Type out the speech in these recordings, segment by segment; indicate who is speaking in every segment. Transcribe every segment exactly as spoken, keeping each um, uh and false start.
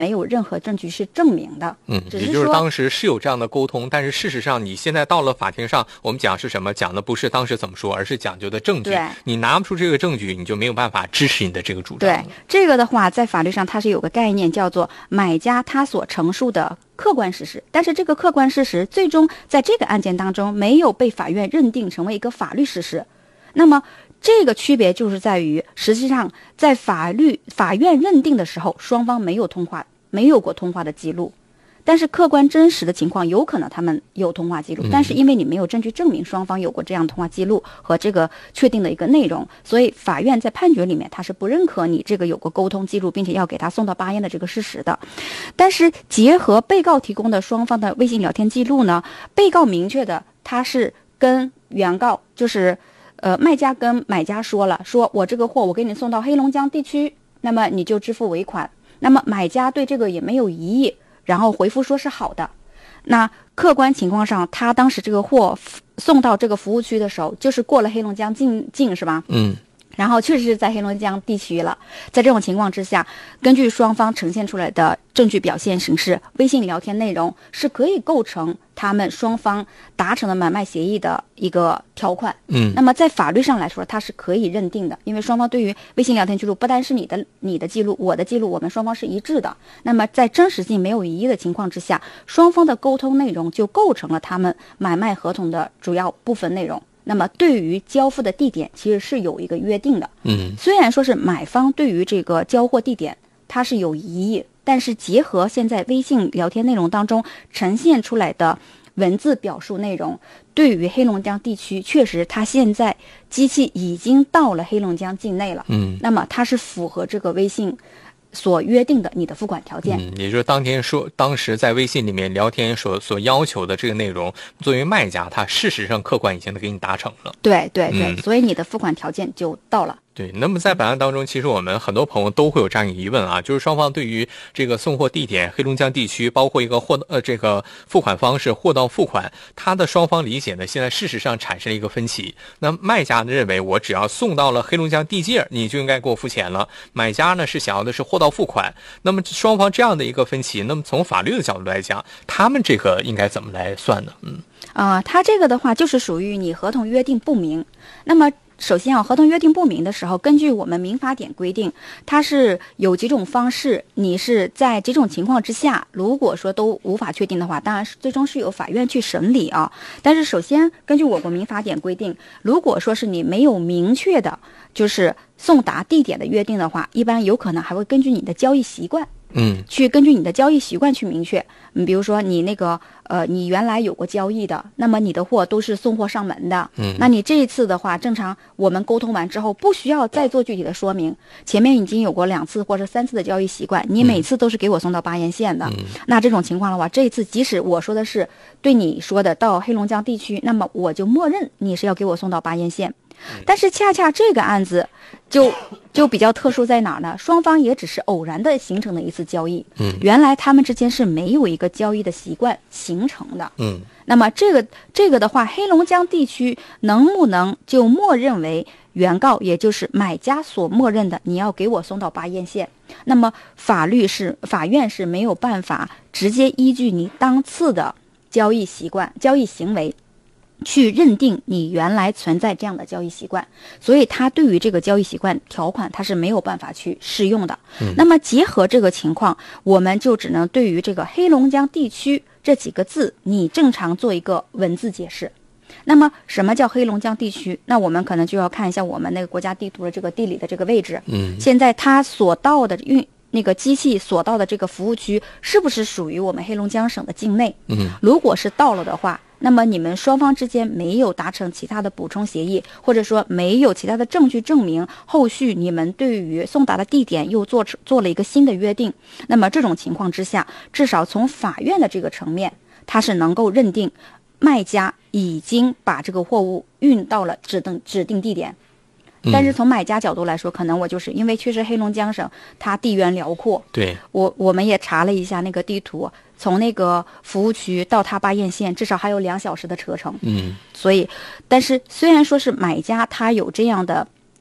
Speaker 1: 没有任何证据是证明的。
Speaker 2: 嗯，
Speaker 1: 只是说
Speaker 2: 也就是当时是有这样的沟通，但是事实上你现在到了法庭上，我们讲是什么？讲的不是当时怎么说，而是讲究的证据。
Speaker 1: 对，
Speaker 2: 你拿不出这个证据，你就没有办法支持你的这个主张。
Speaker 1: 对，这个的话，在法律上它是有个概念叫做买家他所陈述的客观事实，但是这个客观事实最终在这个案件当中没有被法院认定成为一个法律事实。那么这个区别就是在于，实际上在法律法院认定的时候，双方没有通话，没有过通话的记录。但是客观真实的情况，有可能他们有通话记录，但是因为你没有证据证明双方有过这样通话记录和这个确定的一个内容，所以法院在判决里面他是不认可你这个有过沟通记录，并且要给他送到巴彦的这个事实的。但是结合被告提供的双方的微信聊天记录呢，被告明确的他是跟原告就是呃卖家跟买家说了，说我这个货我给你送到黑龙江地区，那么你就支付尾款。那么买家对这个也没有异议，然后回复说是好的。那客观情况上，他当时这个货送到这个服务区的时候，就是过了黑龙江境境是吧？
Speaker 2: 嗯。
Speaker 1: 然后确实是在黑龙江地区了。在这种情况之下，根据双方呈现出来的证据表现形式，微信聊天内容是可以构成他们双方达成的买卖协议的一个条款。
Speaker 2: 嗯，
Speaker 1: 那么在法律上来说，它是可以认定的，因为双方对于微信聊天记录不单是你的你的记录，我的记录，我们双方是一致的。那么在真实性没有异议的情况之下，双方的沟通内容就构成了他们买卖合同的主要部分内容。那么对于交付的地点其实是有一个约定的。
Speaker 2: 嗯，
Speaker 1: 虽然说是买方对于这个交货地点它是有疑义，但是结合现在微信聊天内容当中呈现出来的文字表述内容，对于黑龙江地区确实它现在机器已经到了黑龙江境内了。
Speaker 2: 嗯，
Speaker 1: 那么它是符合这个微信所约定的你的付款条件。
Speaker 2: 嗯，也就是当天说当时在微信里面聊天所所要求的这个内容，作为卖家他事实上客观已经给你达成了。
Speaker 1: 对对对、
Speaker 2: 嗯、
Speaker 1: 所以你的付款条件就到了。
Speaker 2: 对，那么在本案当中，其实我们很多朋友都会有这样一个疑问啊，就是双方对于这个送货地点黑龙江地区，包括一个货呃这个付款方式货到付款，它的双方理解呢，现在事实上产生了一个分歧。那卖家呢认为我只要送到了黑龙江地界，你就应该给我付钱了，买家呢是想要的是货到付款。那么双方这样的一个分歧，那么从法律的角度来讲，他们这个应该怎么来算呢？嗯
Speaker 1: 啊、呃，他这个的话就是属于你合同约定不明。那么首先啊，合同约定不明的时候，根据我们民法典规定，它是有几种方式，你是在几种情况之下，如果说都无法确定的话，当然是最终是由法院去审理啊。但是首先根据我国民法典规定，如果说是你没有明确的就是送达地点的约定的话，一般有可能还会根据你的交易习惯
Speaker 2: 嗯，
Speaker 1: 去根据你的交易习惯去明确。嗯，比如说你那个呃，你原来有过交易的，那么你的货都是送货上门的。
Speaker 2: 嗯，
Speaker 1: 那你这一次的话，正常我们沟通完之后，不需要再做具体的说明。前面已经有过两次或者三次的交易习惯，你每次都是给我送到巴彦县的。
Speaker 2: 嗯、
Speaker 1: 那这种情况的话，这一次即使我说的是对你说的到黑龙江地区，那么我就默认你是要给我送到巴彦县。但是恰恰这个案子就就比较特殊在哪儿呢？双方也只是偶然的形成的一次交易，
Speaker 2: 嗯，
Speaker 1: 原来他们之间是没有一个交易的习惯形成的，
Speaker 2: 嗯，
Speaker 1: 那么这个这个的话，黑龙江地区能不能就默认为原告，也就是买家所默认的，你要给我送到巴彦县？那么法律是法院是没有办法直接依据你当次的交易习惯、交易行为去认定你原来存在这样的交易习惯，所以他对于这个交易习惯条款他是没有办法去适用的。
Speaker 2: 嗯、
Speaker 1: 那么结合这个情况，我们就只能对于这个黑龙江地区这几个字，你正常做一个文字解释。那么什么叫黑龙江地区？那我们可能就要看一下我们那个国家地图的这个地理的这个位置。
Speaker 2: 嗯，
Speaker 1: 现在它所到的运那个机器所到的这个服务区是不是属于我们黑龙江省的境内？
Speaker 2: 嗯，
Speaker 1: 如果是到了的话，那么你们双方之间没有达成其他的补充协议，或者说没有其他的证据证明后续你们对于送达的地点又做做了一个新的约定，那么这种情况之下，至少从法院的这个层面，它是能够认定卖家已经把这个货物运到了指定指定地点。但是从买家角度来说，可能我就是因为确实黑龙江省它地缘辽阔，
Speaker 2: 对，
Speaker 1: 我我们也查了一下那个地图，从那个服务区到它巴彦县至少还有两小时的车程。
Speaker 2: 嗯，
Speaker 1: 所以，但是虽然说是买家他有这样的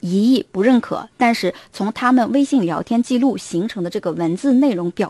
Speaker 1: 疑义不认可，但是从他们微信聊天记录形成的这个文字内容表